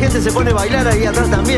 gente se pone a bailar ahí atrás también.